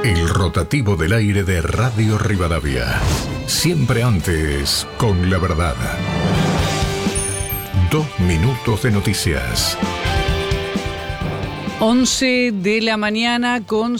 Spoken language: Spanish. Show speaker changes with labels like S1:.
S1: El rotativo del aire de Radio Rivadavia. Siempre antes, con la verdad. 2 minutos de noticias.
S2: 11 de la mañana con